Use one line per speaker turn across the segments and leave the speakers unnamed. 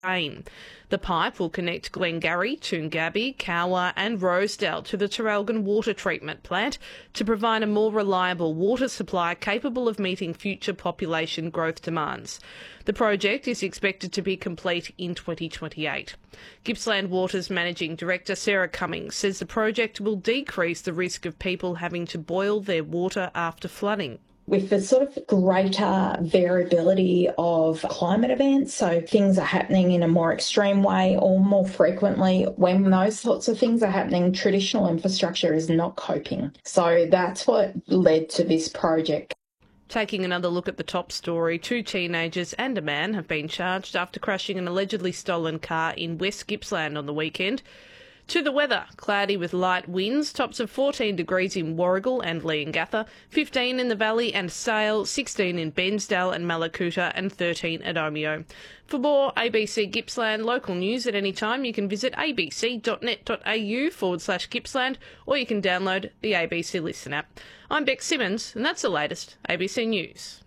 Rain. The pipe will connect Glengarry, Toongabbie, Cowra and Rosedale to the Traralgon water treatment plant to provide a more reliable water supply capable of meeting future population growth demands. The project is expected to be complete in 2028. Gippsland Water's Managing Director Sarah Cummings says the project will decrease the risk of people having to boil their water after flooding.
With the sort of greater variability of climate events, so things are happening in a more extreme way or more frequently, when those sorts of things are happening, traditional infrastructure is not coping. So that's what led to this project.
Taking another look at the top story, 2 teenagers and a man have been charged after crashing an allegedly stolen car in West Gippsland on the weekend. To the weather, cloudy with light winds, tops of 14 degrees in Warragul and Leongatha, 15 in the Valley and Sale, 16 in Bensdale and Mallacoota and 13 at Omeo. For more ABC Gippsland local news at any time, you can visit abc.net.au/Gippsland or you can download the ABC Listen app. I'm Beck Simmons and that's the latest ABC News.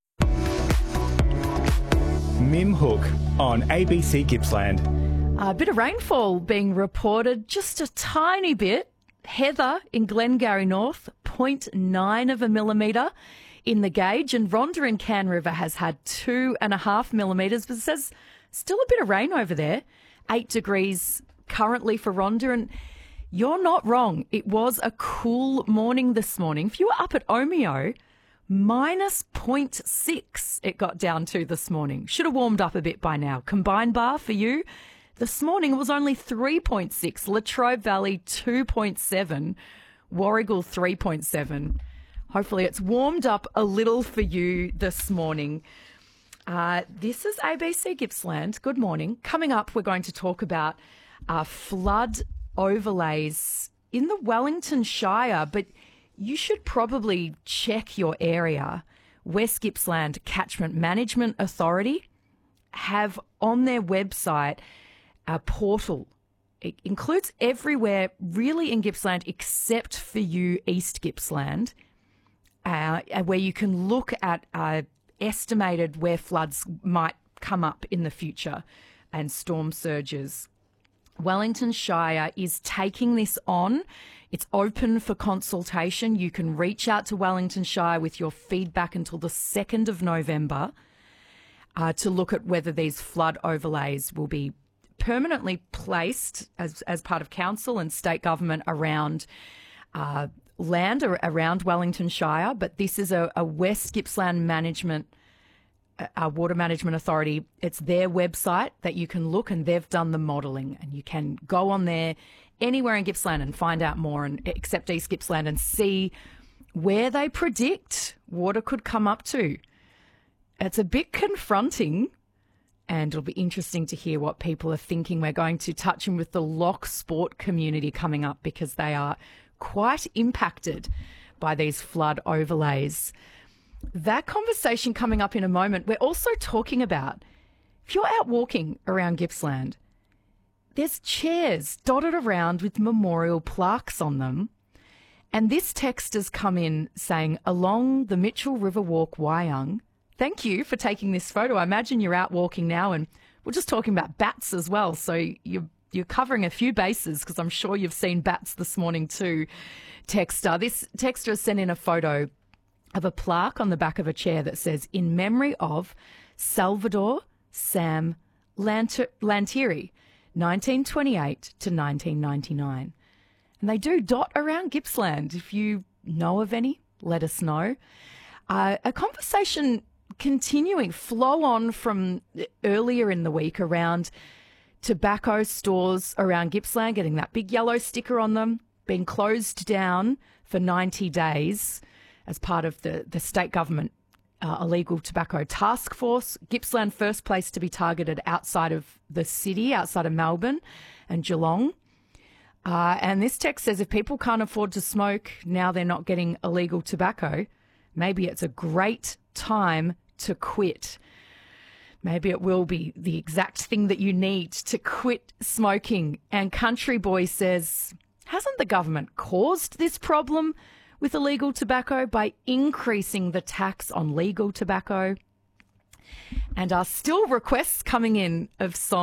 Mim Hook on ABC Gippsland.
A bit of rainfall being reported, just a tiny bit. Heather in Glengarry North, 0.9 of a millimetre in the gauge, and Rhondda in Can River has had 2.5 millimetres, but it says still a bit of rain over there. 8 degrees currently for Rhondda, and you're not wrong. It was a cool morning this morning. If you were up at Omeo, minus 0.6 it got down to this morning. Should have warmed up a bit by now. Combined bar for you. This morning it was only 3.6, Latrobe Valley 2.7, Warragul 3.7. Hopefully it's warmed up a little for you this morning. This is ABC Gippsland. Good morning. Coming up, we're going to talk about flood overlays in the Wellington Shire, but you should probably check your area. West Gippsland Catchment Management Authority have on their website a portal. It includes everywhere really in Gippsland except for you, East Gippsland, where you can look at estimated where floods might come up in the future and storm surges. Wellington Shire is taking this on. It's open for consultation. You can reach out to Wellington Shire with your feedback until the 2nd of November to look at whether these flood overlays will be permanently placed as part of council and state government around land around Wellington Shire. But this is a West Gippsland Water Management Authority. It's their website that you can look, and they've done the modelling, and you can go on there anywhere in Gippsland and find out more, and except East Gippsland, and see where they predict water could come up to. It's a bit confronting, and it'll be interesting to hear what people are thinking. We're going to touch on with the loch sport community coming up because they are quite impacted by these flood overlays. That conversation coming up in a moment. We're also talking about, if you're out walking around Gippsland, there's chairs dotted around with memorial plaques on them. And this text has come in saying, along the Mitchell River Walk, Wyong, thank you for taking this photo. I imagine you're out walking now, and we're just talking about bats as well. So you're covering a few bases because I'm sure you've seen bats this morning too, texter. This texter has sent in a photo of a plaque on the back of a chair that says, in memory of Salvador Sam Lantieri, 1928 to 1999. And they do dot around Gippsland. If you know of any, let us know. A conversation continuing, flow on from earlier in the week around tobacco stores around Gippsland getting that big yellow sticker on them, being closed down for 90 days as part of the state government illegal tobacco task force. Gippsland first place to be targeted outside of the city, outside of Melbourne and Geelong. And this text says if people can't afford to smoke, now they're not getting illegal tobacco, maybe it's a great time to quit. Maybe it will be the exact thing that you need to quit smoking. And Country Boy says, hasn't the government caused this problem with illegal tobacco by increasing the tax on legal tobacco? And are still requests coming in of songs